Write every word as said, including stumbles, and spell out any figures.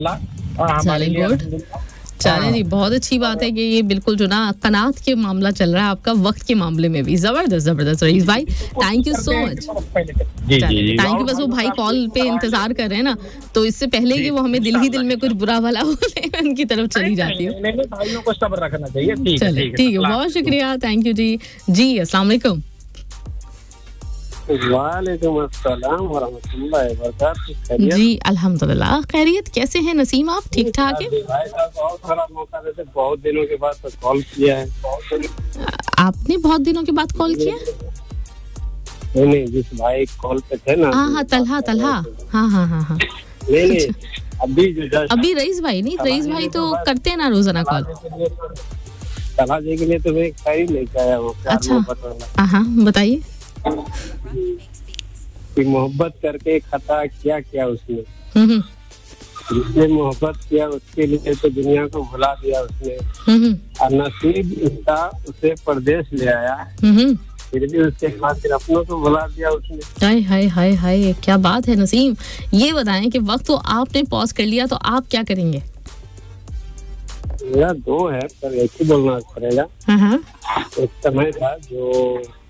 हमारे लिए चले जी, बहुत अच्छी बात है कि ये बिल्कुल जो ना कनात के मामला चल रहा है आपका, वक्त के मामले में भी जबरदस्त जबरदस्त। रईस भाई thank you so much. Ji ji thank you. बस वो भाई कॉल पे इंतजार कर रहे हैं ना, तो इससे पहले कि वो हमें दिल ही दिल में कुछ बुरा भला बोले, उनकी तरफ चली जाती हूँ। नहीं नहीं, भाइयों को सब्र रखना चाहिए। ठीक है ठीक है, बहुत शुक्रिया, थैंक यू जी। जी अस्सलाम वालेकुम। वालेकुम अस्सलाम व रहमतुल्लाहि व बरकातहू। जी अल्हम्दुलिल्लाह, खैरियत। कैसे हैं नसीम आप, ठीक ठाक है? भाई साहब बहुत सारा मौका देते, बहुत दिनों के बाद तो कॉल किया है। आपने बहुत दिनों के बाद कॉल किया? नहीं नहीं, जिस भाई कॉल पे थे ना, हाँ हाँ तलहा तलहा, हाँ हाँ हाँ हाँ। नहीं नहीं, अभी जो अभी रईस भाई नहीं, रईस भाई तो करते हैं ना रोजाना कॉल। तलहा जी के लिए तो मैं एक शायरी लेके आया हूँ। अच्छा हाँ बताइए। कि मोहब्बत करके खता किया क्या उसने, जिसने मोहब्बत किया उसके लिए तो दुनिया को भुला दिया उसने, और नसीब उसका उसे परदेश ले आया, फिर भी उसके खातिर अपनों को भुला दिया उसने। हाय हाय हाय हाय, क्या बात है नसीम। ये बताएं कि वक्त तो आपने पॉज कर लिया, तो आप क्या करेंगे? मेरा दो है पर एक ही बोलना पड़ेगा। एक समय था जो